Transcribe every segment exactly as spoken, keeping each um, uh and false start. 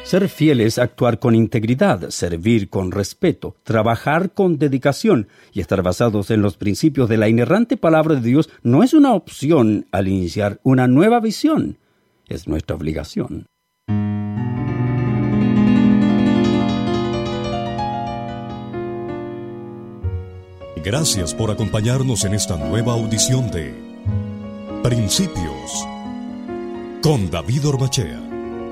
Ser fiel es actuar con integridad, servir con respeto, trabajar con dedicación y estar basados en los principios de la inerrante palabra de Dios no es una opción al iniciar una nueva visión, es nuestra obligación. Gracias por acompañarnos en esta nueva audición de Principios con David Ormachea.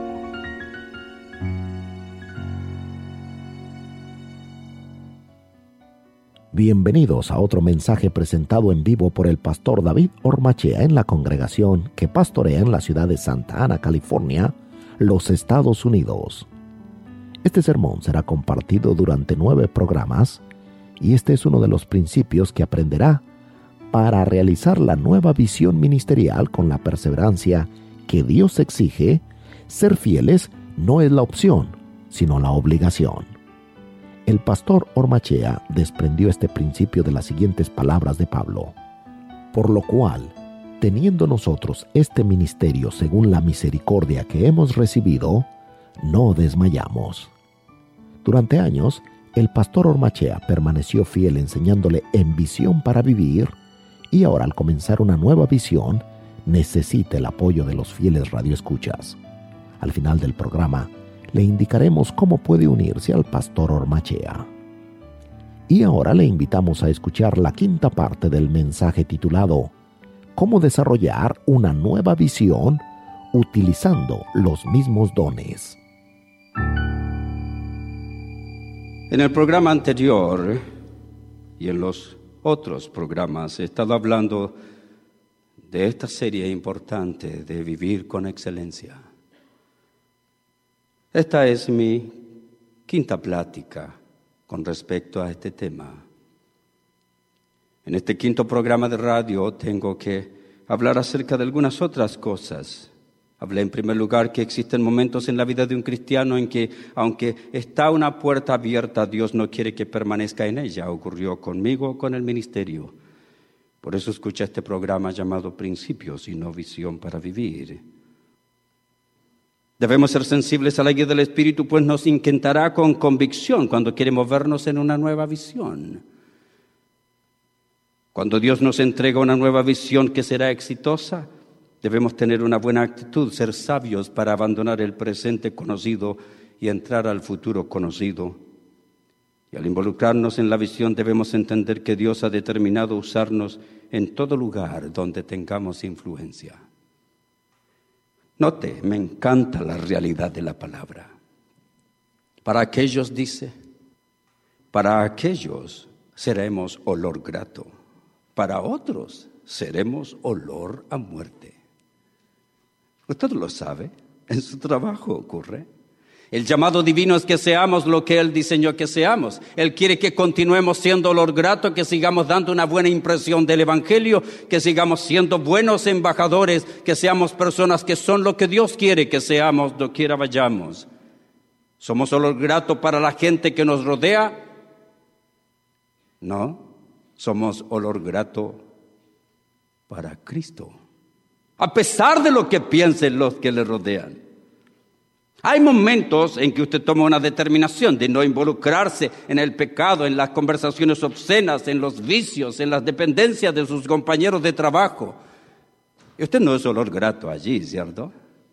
Bienvenidos a otro mensaje presentado en vivo por el pastor David Ormachea en la congregación que pastorea en la ciudad de Santa Ana, California, los Estados Unidos. Este sermón será compartido durante nueve programas y este es uno de los principios que aprenderá para realizar la nueva visión ministerial con la perseverancia que Dios exige. Ser fieles no es la opción, sino la obligación. El pastor Ormachea desprendió este principio de las siguientes palabras de Pablo: por lo cual, teniendo nosotros este ministerio según la misericordia que hemos recibido, no desmayamos. Durante años, el pastor Ormachea permaneció fiel enseñándole en visión para vivir, y ahora al comenzar una nueva visión, necesita el apoyo de los fieles radioescuchas. Al final del programa, le indicaremos cómo puede unirse al pastor Ormachea. Y ahora le invitamos a escuchar la quinta parte del mensaje titulado ¿Cómo desarrollar una nueva visión utilizando los mismos dones? En el programa anterior y en los otros programas he estado hablando de esta serie importante de vivir con excelencia. Esta es mi quinta plática con respecto a este tema. En este quinto programa de radio tengo que hablar acerca de algunas otras cosas. Hablé en primer lugar que existen momentos en la vida de un cristiano en que, aunque está una puerta abierta, Dios no quiere que permanezca en ella. Ocurrió conmigo con el ministerio. Por eso escucha este programa llamado Principios y no Visión para Vivir. Debemos ser sensibles a la guía del Espíritu, pues nos inquietará con convicción cuando quiere movernos en una nueva visión. Cuando Dios nos entrega una nueva visión que será exitosa, debemos tener una buena actitud, ser sabios para abandonar el presente conocido y entrar al futuro conocido. Y al involucrarnos en la visión debemos entender que Dios ha determinado usarnos en todo lugar donde tengamos influencia. Note, me encanta la realidad de la palabra. Para aquellos, dice, para aquellos seremos olor grato, para otros seremos olor a muerte. Usted lo sabe, en su trabajo ocurre. El llamado divino es que seamos lo que Él diseñó que seamos. Él quiere que continuemos siendo olor grato, que sigamos dando una buena impresión del Evangelio, que sigamos siendo buenos embajadores, que seamos personas que son lo que Dios quiere que seamos, doquiera vayamos. ¿Somos olor grato para la gente que nos rodea? No, somos olor grato para Cristo, a pesar de lo que piensen los que le rodean. Hay momentos en que usted toma una determinación de no involucrarse en el pecado, en las conversaciones obscenas, en los vicios, en las dependencias de sus compañeros de trabajo. Y usted no es olor grato allí, ¿cierto?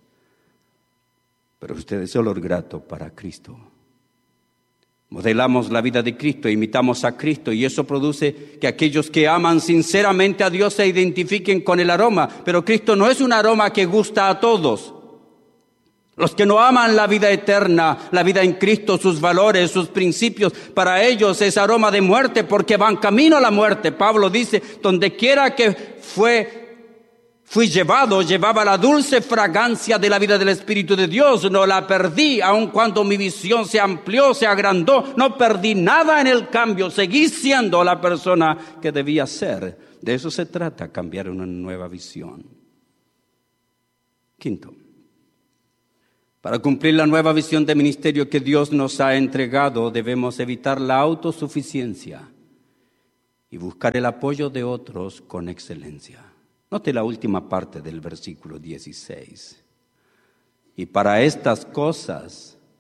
Pero usted es olor grato para Cristo. Modelamos la vida de Cristo, imitamos a Cristo y eso produce que aquellos que aman sinceramente a Dios se identifiquen con el aroma. Pero Cristo no es un aroma que gusta a todos. Los que no aman la vida eterna, la vida en Cristo, sus valores, sus principios, para ellos es aroma de muerte porque van camino a la muerte. Pablo dice, donde quiera que fue, fui llevado, llevaba la dulce fragancia de la vida del Espíritu de Dios. No la perdí, aun cuando mi visión se amplió, se agrandó. No perdí nada en el cambio, seguí siendo la persona que debía ser. De eso se trata, cambiar una nueva visión. Quinto. Para cumplir la nueva visión de ministerio que Dios nos ha entregado, debemos evitar la autosuficiencia y buscar el apoyo de otros con excelencia. Note la última parte del versículo dieciséis. Y para estas cosas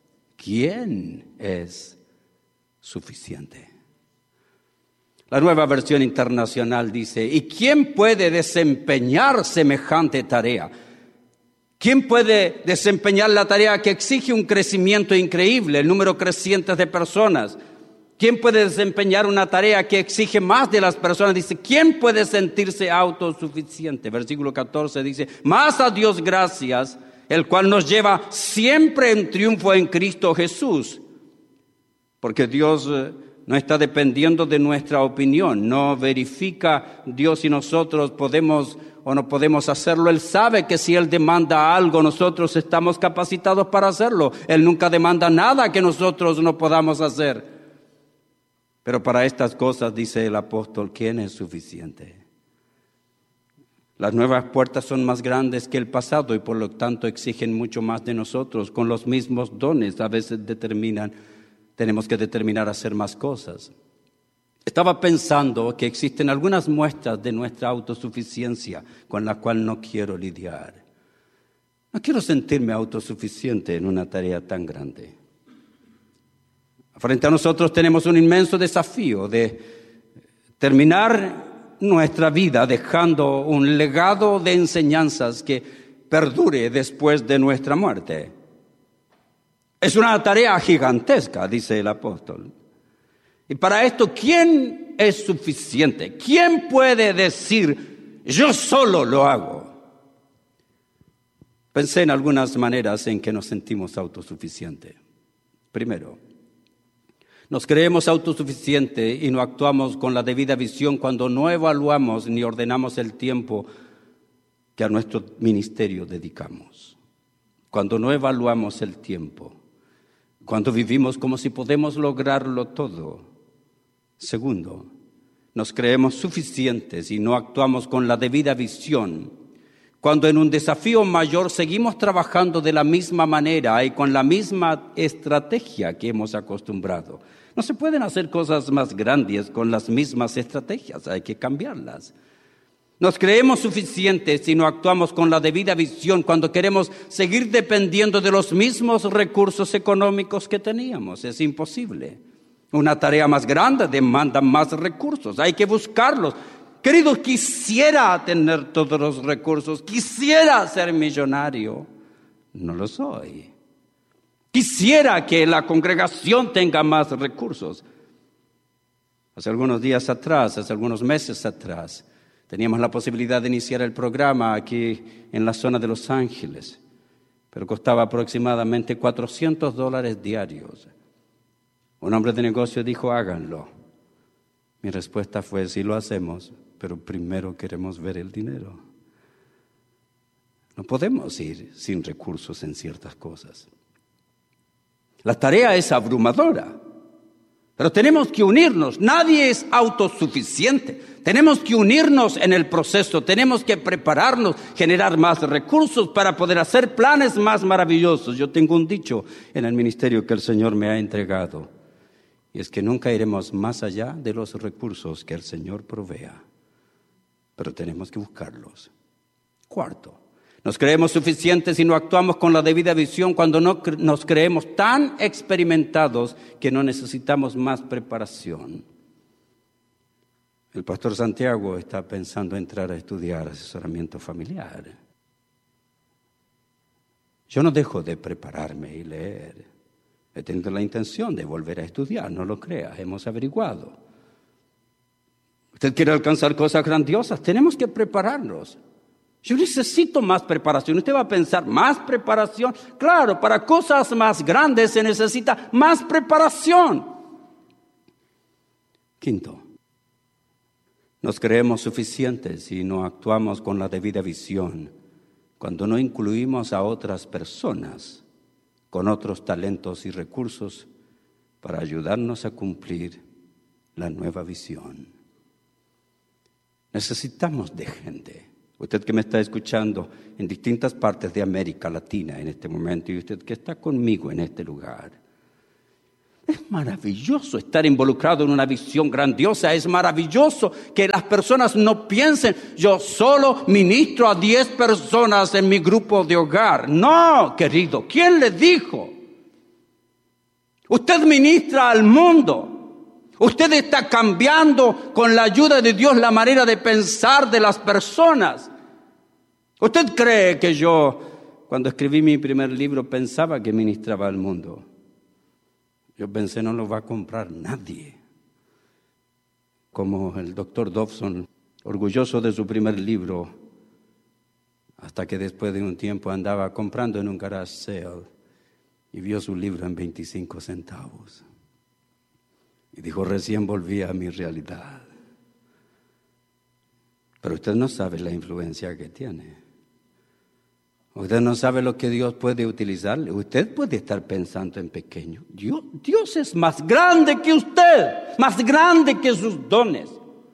¿quién es suficiente? La Nueva Versión Internacional dice, ¿y quién puede desempeñar semejante tarea? ¿Quién puede desempeñar la tarea que exige un crecimiento increíble, el número creciente de personas? ¿Quién puede desempeñar una tarea que exige más de las personas? Dice, ¿quién puede sentirse autosuficiente? Versículo catorce dice, más a Dios gracias, el cual nos lleva siempre en triunfo en Cristo Jesús. Porque Dios no está dependiendo de nuestra opinión, no verifica Dios si nosotros podemos o no podemos hacerlo. Él sabe que si Él demanda algo, nosotros estamos capacitados para hacerlo. Él nunca demanda nada que nosotros no podamos hacer. Pero para estas cosas, dice el apóstol, ¿quién es suficiente? Las nuevas puertas son más grandes que el pasado y por lo tanto exigen mucho más de nosotros. Con los mismos dones a veces determinan, tenemos que determinar hacer más cosas. Estaba pensando que existen algunas muestras de nuestra autosuficiencia con las cuales no quiero lidiar. No quiero sentirme autosuficiente en una tarea tan grande. Frente a nosotros tenemos un inmenso desafío de terminar nuestra vida dejando un legado de enseñanzas que perdure después de nuestra muerte. Es una tarea gigantesca, dice el apóstol. Y para esto, ¿quién es suficiente? ¿Quién puede decir, yo solo lo hago? Pensé en algunas maneras en que nos sentimos autosuficientes. Primero, nos creemos autosuficientes y no actuamos con la debida visión cuando no evaluamos ni ordenamos el tiempo que a nuestro ministerio dedicamos. Cuando no evaluamos el tiempo, cuando vivimos como si podemos lograrlo todo. Segundo, nos creemos suficientes y no actuamos con la debida visión. Cuando en un desafío mayor seguimos trabajando de la misma manera y con la misma estrategia que hemos acostumbrado. No se pueden hacer cosas más grandes con las mismas estrategias, hay que cambiarlas. Nos creemos suficientes y no actuamos con la debida visión cuando queremos seguir dependiendo de los mismos recursos económicos que teníamos. Es imposible. Una tarea más grande demanda más recursos, hay que buscarlos. Queridos, quisiera tener todos los recursos, quisiera ser millonario, no lo soy. Quisiera que la congregación tenga más recursos. Hace algunos días atrás, hace algunos meses atrás, teníamos la posibilidad de iniciar el programa aquí en la zona de Los Ángeles, pero costaba aproximadamente cuatrocientos dólares diarios. Un hombre de negocio dijo, háganlo. Mi respuesta fue, sí lo hacemos, pero primero queremos ver el dinero. No podemos ir sin recursos en ciertas cosas. La tarea es abrumadora, pero tenemos que unirnos. Nadie es autosuficiente. Tenemos que unirnos en el proceso, tenemos que prepararnos, generar más recursos para poder hacer planes más maravillosos. Yo tengo un dicho en el ministerio que el Señor me ha entregado, y es que nunca iremos más allá de los recursos que el Señor provea, pero tenemos que buscarlos. Cuarto, nos creemos suficientes y no actuamos con la debida visión cuando no cre- nos creemos tan experimentados que no necesitamos más preparación. El pastor Santiago está pensando entrar a estudiar asesoramiento familiar. Yo no dejo de prepararme y leer. He tenido la intención de volver a estudiar, no lo crea, hemos averiguado. Usted quiere alcanzar cosas grandiosas, tenemos que prepararnos. Yo necesito más preparación. Usted va a pensar, ¿más preparación? Claro, para cosas más grandes se necesita más preparación. Quinto, nos creemos suficientes y no actuamos con la debida visión cuando no incluimos a otras personas con otros talentos y recursos para ayudarnos a cumplir la nueva visión. Necesitamos de gente. Usted que me está escuchando en distintas partes de América Latina en este momento y usted que está conmigo en este lugar. Es maravilloso estar involucrado en una visión grandiosa. Es maravilloso que las personas no piensen, yo solo ministro a diez personas en mi grupo de hogar. No, querido, ¿quién le dijo? Usted ministra al mundo. Usted está cambiando con la ayuda de Dios la manera de pensar de las personas. ¿Usted cree que yo, cuando escribí mi primer libro, pensaba que ministraba al mundo? Yo pensé, no lo va a comprar nadie. Como el doctor Dobson, orgulloso de su primer libro, hasta que después de un tiempo andaba comprando en un garage sale y vio su libro en veinticinco centavos. Y dijo, recién volví a mi realidad. Pero usted no sabe la influencia que tiene. Usted no sabe lo que Dios puede utilizarle. Usted puede estar pensando en pequeño. Dios, Dios es más grande que usted, más grande que sus dones.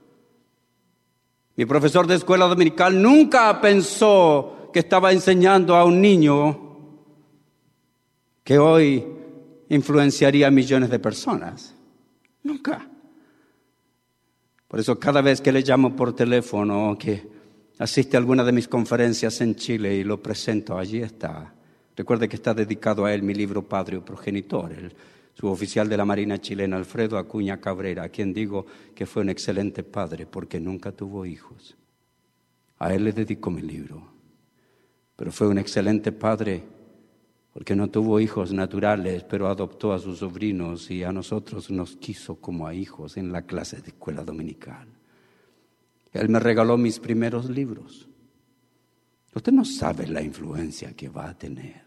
Mi profesor de escuela dominical nunca pensó que estaba enseñando a un niño que hoy influenciaría a millones de personas. Nunca. Por eso cada vez que le llamo por teléfono, que asiste a alguna de mis conferencias en Chile y lo presento, allí está. Recuerde que está dedicado a él mi libro Padre o Progenitor, el suboficial de la Marina chilena Alfredo Acuña Cabrera, a quien digo que fue un excelente padre porque nunca tuvo hijos. A él le dedico mi libro. Pero fue un excelente padre porque no tuvo hijos naturales, pero adoptó a sus sobrinos y a nosotros nos quiso como a hijos en la clase de escuela dominical. Él me regaló mis primeros libros. Usted no sabe la influencia que va a tener.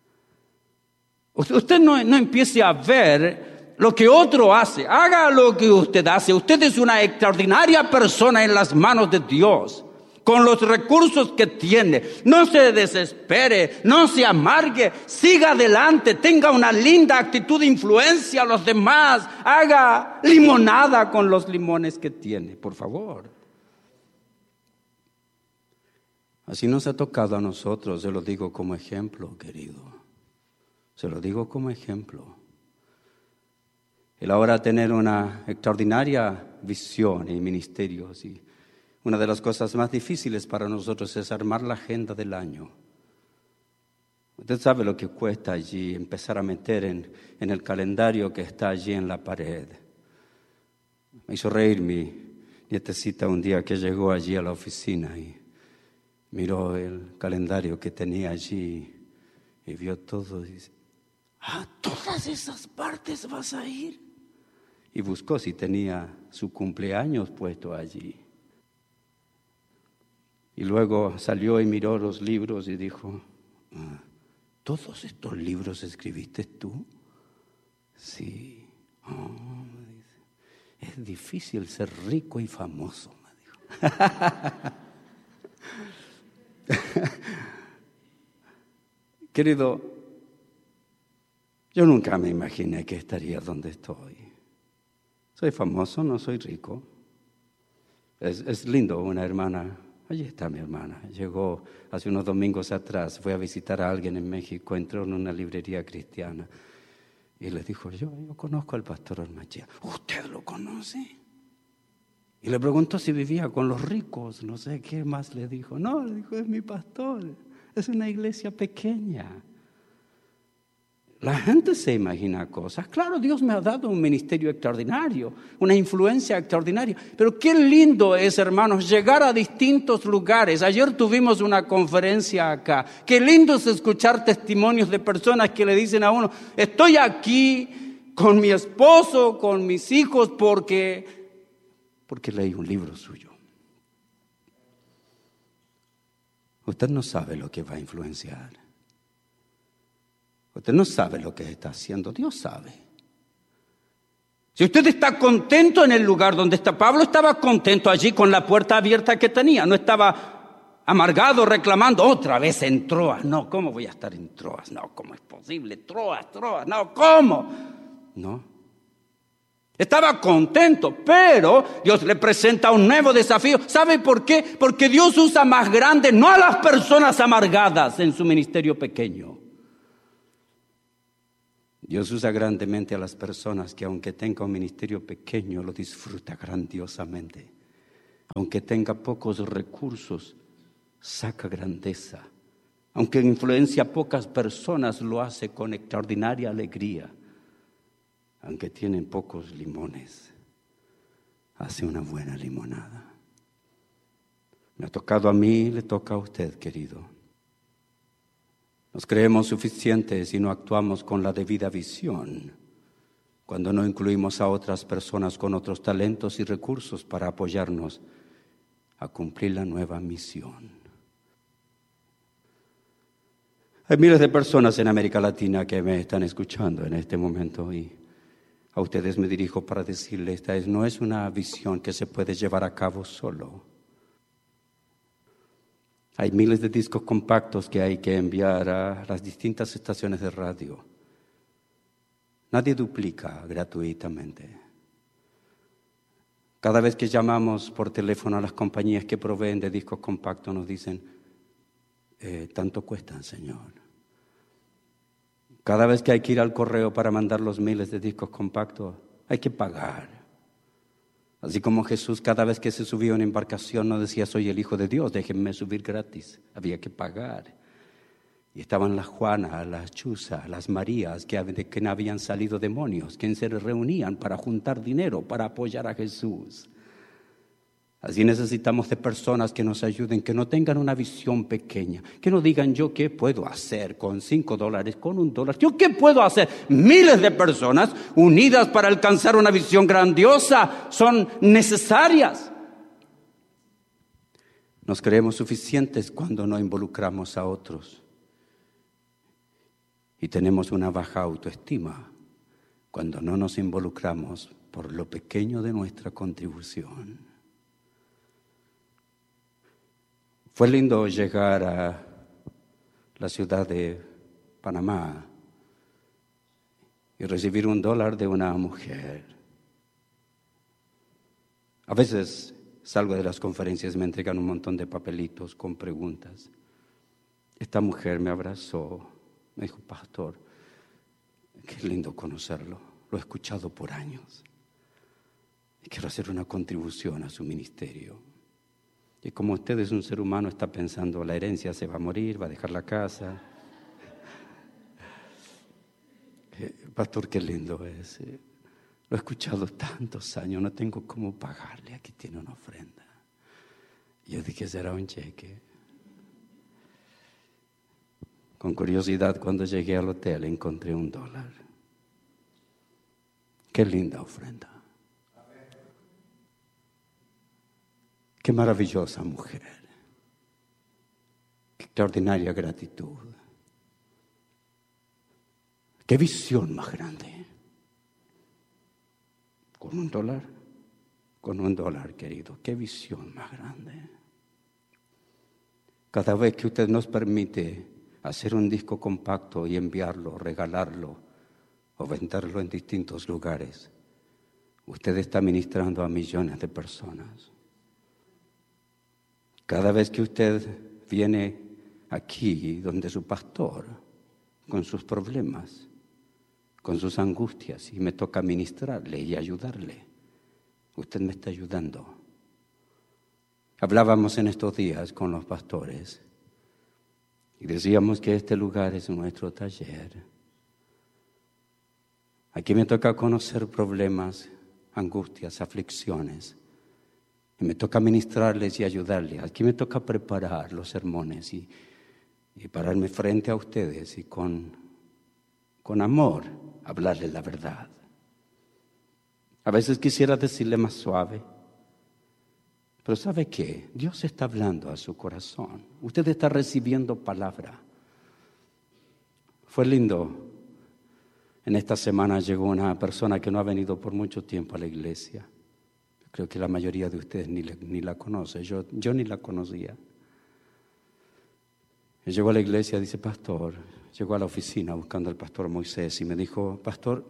Usted no, no empiece a ver lo que otro hace. Haga lo que usted hace. Usted es una extraordinaria persona en las manos de Dios, con los recursos que tiene. No se desespere, no se amargue, siga adelante, tenga una linda actitud de influencia a los demás. Haga limonada con los limones que tiene, por favor. Así nos ha tocado a nosotros, se lo digo como ejemplo, querido. Se lo digo como ejemplo. El ahora tener una extraordinaria visión y ministerios. Y una de las cosas más difíciles para nosotros es armar la agenda del año. Usted sabe lo que cuesta allí empezar a meter en, en el calendario que está allí en la pared. Me hizo reír mi nietecita un día que llegó allí a la oficina y miró el calendario que tenía allí y vio todo y dice, ¿a todas esas partes vas a ir? Y buscó si tenía su cumpleaños puesto allí. Y luego salió y miró los libros y dijo, ah, ¿todos estos libros escribiste tú? Sí. Oh, me dice, es difícil ser rico y famoso, me dijo. Querido, yo nunca me imaginé que estaría donde estoy. Soy famoso, no soy rico. Es, es lindo, una hermana, allí está mi hermana, llegó hace unos domingos atrás, fue a visitar a alguien en México, entró en una librería cristiana y le dijo, yo, yo conozco al pastor Ormachea. ¿Usted lo conoce? Y le preguntó si vivía con los ricos, no sé qué más le dijo. No, le dijo, es mi pastor, es una iglesia pequeña. La gente se imagina cosas. Claro, Dios me ha dado un ministerio extraordinario, una influencia extraordinaria. Pero qué lindo es, hermanos, llegar a distintos lugares. Ayer tuvimos una conferencia acá. Qué lindo es escuchar testimonios de personas que le dicen a uno, estoy aquí con mi esposo, con mis hijos, porque... porque leí un libro suyo. Usted no sabe lo que va a influenciar. Usted no sabe lo que está haciendo, Dios sabe. Si usted está contento en el lugar donde está, Pablo estaba contento allí con la puerta abierta que tenía, no estaba amargado reclamando, otra vez en Troas. No, ¿cómo voy a estar en Troas? No, ¿cómo es posible? Troas, Troas, no, ¿cómo? No. Estaba contento, pero Dios le presenta un nuevo desafío. ¿Sabe por qué? Porque Dios usa más grande, no a las personas amargadas en su ministerio pequeño. Dios usa grandemente a las personas que aunque tenga un ministerio pequeño, lo disfruta grandiosamente. Aunque tenga pocos recursos, saca grandeza. Aunque influencia a pocas personas, lo hace con extraordinaria alegría. aunque tienen pocos limones, hace una buena limonada. Me ha tocado a mí, le toca a usted, querido. Nos creemos suficientes y no actuamos con la debida visión cuando no incluimos a otras personas con otros talentos y recursos para apoyarnos a cumplir la nueva misión. Hay miles de personas en América Latina que me están escuchando en este momento y a ustedes me dirijo para decirles, esta es, no es una visión que se puede llevar a cabo solo. Hay miles de discos compactos que hay que enviar a las distintas estaciones de radio. Nadie duplica gratuitamente. Cada vez que llamamos por teléfono a las compañías que proveen de discos compactos nos dicen, eh, tanto cuestan, Señor. Cada vez que hay que ir al correo para mandar los miles de discos compactos, hay que pagar. Así como Jesús cada vez que se subía a una embarcación no decía, soy el Hijo de Dios, déjenme subir gratis. Había que pagar. Y estaban las Juanas, las Chuzas, las Marías, que de quien habían salido demonios, quienes se reunían para juntar dinero, para apoyar a Jesús. Así necesitamos de personas que nos ayuden, que no tengan una visión pequeña, que no digan yo qué puedo hacer con cinco dólares, con un dólar. ¿Yo qué puedo hacer? Miles de personas unidas para alcanzar una visión grandiosa son necesarias. Nos creemos suficientes cuando no involucramos a otros. Y tenemos una baja autoestima cuando no nos involucramos por lo pequeño de nuestra contribución. Fue lindo llegar a la ciudad de Panamá y recibir un dólar de una mujer. A veces salgo de las conferencias y me entregan un montón de papelitos con preguntas. Esta mujer me abrazó, me dijo, pastor, qué lindo conocerlo, lo he escuchado por años y quiero hacer una contribución a su ministerio. Y como usted es un ser humano, está pensando, la herencia se va a morir, va a dejar la casa. Pastor, qué lindo es. Lo he escuchado tantos años, no tengo cómo pagarle, aquí tiene una ofrenda. Yo dije, será un cheque. Con curiosidad, cuando llegué al hotel, encontré un dólar. Qué linda ofrenda. Qué maravillosa mujer. Qué extraordinaria gratitud. Qué visión más grande. Con un dólar, con un dólar, querido. Qué visión más grande. Cada vez que usted nos permite hacer un disco compacto y enviarlo, regalarlo o venderlo en distintos lugares, usted está ministrando a millones de personas. Cada vez que usted viene aquí donde su pastor, con sus problemas, con sus angustias, y me toca ministrarle y ayudarle, usted me está ayudando. Hablábamos en estos días con los pastores y decíamos que este lugar es nuestro taller. Aquí me toca conocer problemas, angustias, aflicciones. Y me toca ministrarles y ayudarles. Aquí me toca preparar los sermones y, y pararme frente a ustedes y con, con amor hablarles la verdad. A veces quisiera decirle más suave, pero ¿sabe qué? Dios está hablando a su corazón. Usted está recibiendo palabra. Fue lindo. En esta semana llegó una persona que no ha venido por mucho tiempo a la iglesia. Creo que la mayoría de ustedes ni, le, ni la conoce. Yo, yo ni la conocía. Él llegó a la iglesia, dice, pastor, llegó a la oficina buscando al pastor Moisés y me dijo, pastor,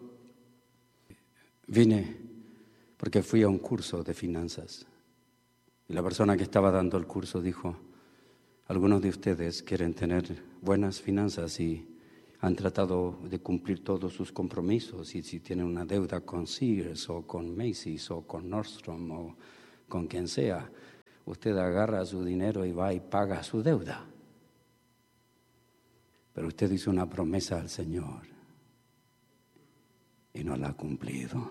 vine porque fui a un curso de finanzas. Y la persona que estaba dando el curso dijo, algunos de ustedes quieren tener buenas finanzas y han tratado de cumplir todos sus compromisos, y si tienen una deuda con Sears o con Macy's o con Nordstrom o con quien sea, usted agarra su dinero y va y paga su deuda. Pero usted hizo una promesa al Señor y no la ha cumplido.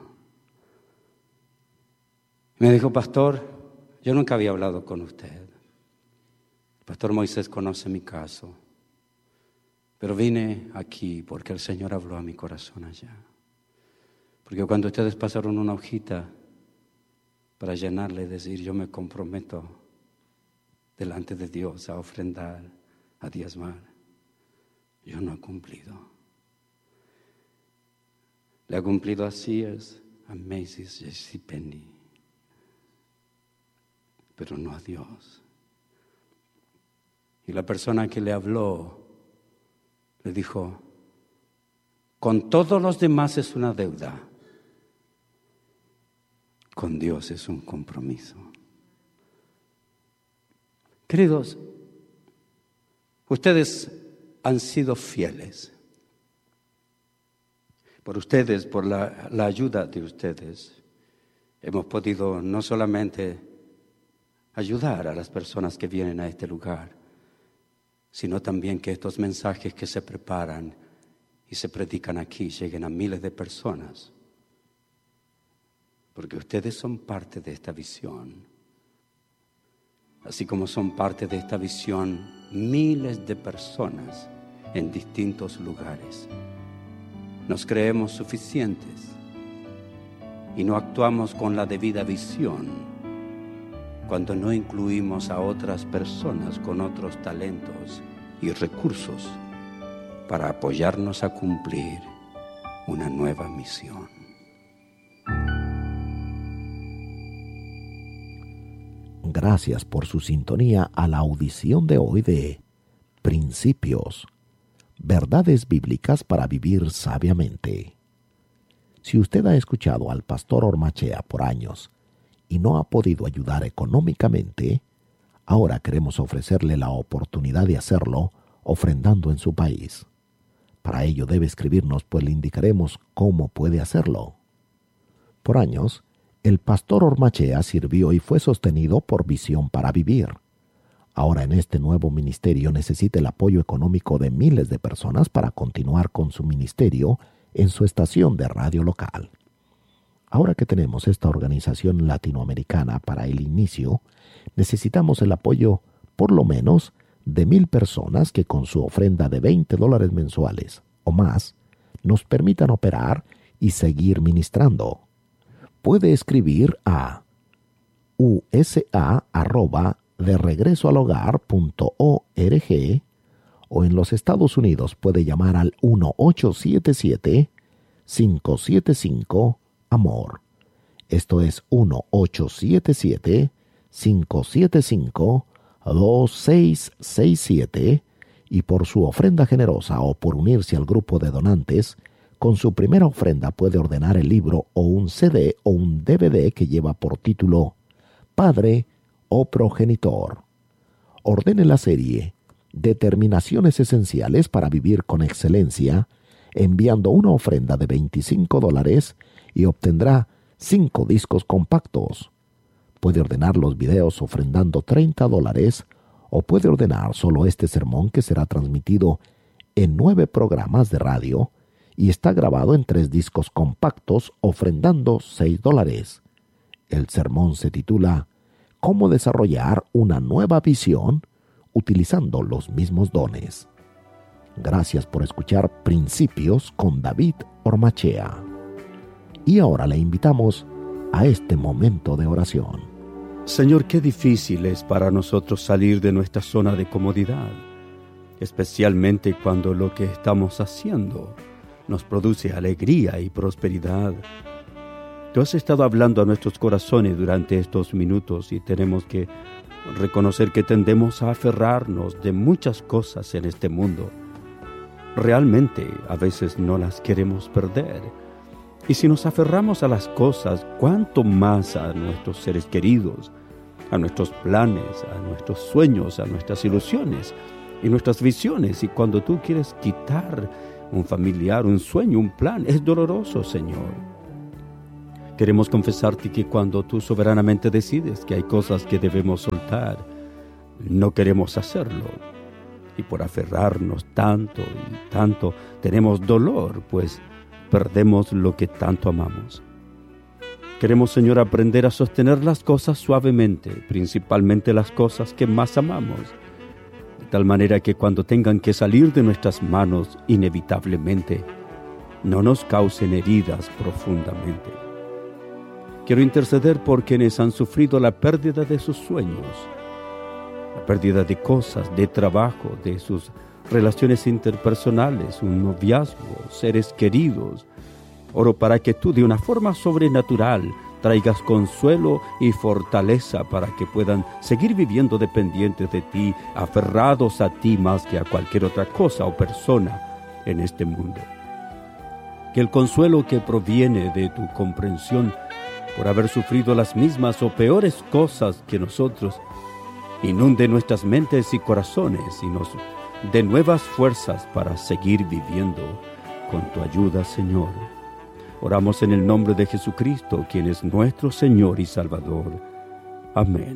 Me dijo, pastor, yo nunca había hablado con usted. El pastor Moisés conoce mi caso, pero vine aquí porque el Señor habló a mi corazón allá. Porque cuando ustedes pasaron una hojita para llenarle y decir, yo me comprometo delante de Dios a ofrendar, a diezmar, yo no he cumplido. Le ha cumplido a Sears, a Macy's, JCPenney, pero no a Dios. Y la persona que le habló le dijo, con todos los demás es una deuda, con Dios es un compromiso. Queridos, ustedes han sido fieles. Por ustedes, por la, la ayuda de ustedes, hemos podido no solamente ayudar a las personas que vienen a este lugar, sino también que estos mensajes que se preparan y se predican aquí lleguen a miles de personas. Porque ustedes son parte de esta visión. Así como son parte de esta visión miles de personas en distintos lugares. Nos creemos suficientes y no actuamos con la debida visión cuando no incluimos a otras personas con otros talentos y recursos para apoyarnos a cumplir una nueva misión. Gracias por su sintonía a la audición de hoy de Principios, verdades bíblicas para vivir sabiamente. Si usted ha escuchado al pastor Ormachea por años y no ha podido ayudar económicamente, ahora queremos ofrecerle la oportunidad de hacerlo ofrendando en su país. Para ello debe escribirnos, pues le indicaremos cómo puede hacerlo. Por años, el pastor Ormachea sirvió y fue sostenido por Visión para Vivir. Ahora en este nuevo ministerio necesita el apoyo económico de miles de personas para continuar con su ministerio en su estación de radio local. Ahora que tenemos esta organización latinoamericana para el inicio, necesitamos el apoyo por lo menos de mil personas que con su ofrenda de veinte dólares mensuales o más nos permitan operar y seguir ministrando. Puede escribir a u s a arroba de regreso al hogar punto org o en los Estados Unidos puede llamar al uno ocho siete siete, cinco siete cinco, amor. Esto es uno ocho siete siete, cinco siete cinco, dos seis seis siete y por su ofrenda generosa o por unirse al grupo de donantes, con su primera ofrenda puede ordenar el libro o un C D o un D V D que lleva por título Padre o Progenitor. Ordene la serie Determinaciones Esenciales para Vivir con Excelencia, enviando una ofrenda de veinticinco dólares y obtendrá cinco discos compactos. Puede ordenar los videos ofrendando treinta dólares o puede ordenar solo este sermón que será transmitido en nueve programas de radio y está grabado en tres discos compactos ofrendando seis dólares. El sermón se titula ¿Cómo desarrollar una nueva visión utilizando los mismos dones? Gracias por escuchar Principios con David Ormachea. Y ahora le invitamos a este momento de oración. Señor, qué difícil es para nosotros salir de nuestra zona de comodidad, especialmente cuando lo que estamos haciendo nos produce alegría y prosperidad. Tú has estado hablando a nuestros corazones durante estos minutos y tenemos que reconocer que tendemos a aferrarnos de muchas cosas en este mundo. Realmente a veces no las queremos perder. Y si nos aferramos a las cosas, cuánto más a nuestros seres queridos, a nuestros planes, a nuestros sueños, a nuestras ilusiones y nuestras visiones. Y cuando tú quieres quitar un familiar, un sueño, un plan, es doloroso, Señor. Queremos confesarte que cuando tú soberanamente decides que hay cosas que debemos soltar, no queremos hacerlo. Y por aferrarnos tanto y tanto, tenemos dolor, pues perdemos lo que tanto amamos. Queremos, Señor, aprender a sostener las cosas suavemente, principalmente las cosas que más amamos, de tal manera que cuando tengan que salir de nuestras manos inevitablemente, no nos causen heridas profundamente. Quiero interceder por quienes han sufrido la pérdida de sus sueños, la pérdida de cosas, de trabajo, de sus relaciones interpersonales, un noviazgo, seres queridos. Oro para que tú de una forma sobrenatural traigas consuelo y fortaleza para que puedan seguir viviendo dependientes de ti, aferrados a ti más que a cualquier otra cosa o persona en este mundo. Que el consuelo que proviene de tu comprensión por haber sufrido las mismas o peores cosas que nosotros inunde nuestras mentes y corazones y nos dé nuevas fuerzas para seguir viviendo con tu ayuda, Señor. Oramos en el nombre de Jesucristo, quien es nuestro Señor y Salvador. Amén.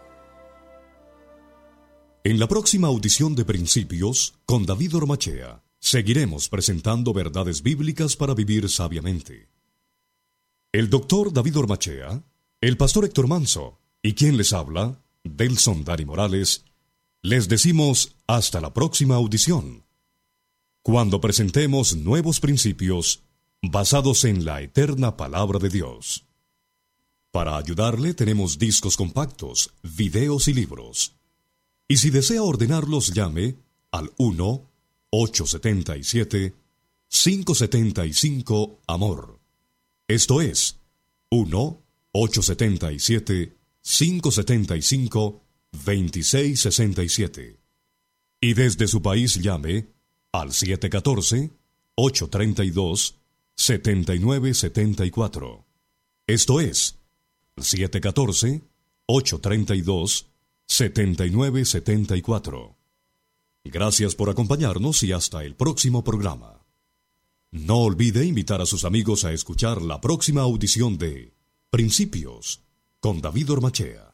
En la próxima audición de Principios, con David Ormachea, seguiremos presentando verdades bíblicas para vivir sabiamente. El doctor David Ormachea, el pastor Héctor Manso y quien les habla, Delson Dani Morales, les decimos hasta la próxima audición, cuando presentemos nuevos principios basados en la eterna palabra de Dios. Para ayudarle tenemos discos compactos, videos y libros. Y si desea ordenarlos, llame al uno ocho siete siete, cinco siete cinco, AMOR. Esto es uno ocho siete siete, cinco siete cinco, dos seis seis siete. Y desde su país llame al siete uno cuatro, ocho tres dos, siete nueve siete cuatro. Esto es siete uno cuatro, ocho tres dos, siete nueve siete cuatro. Gracias por acompañarnos y hasta el próximo programa. No olvide invitar a sus amigos a escuchar la próxima audición de Principios con David Ormachea.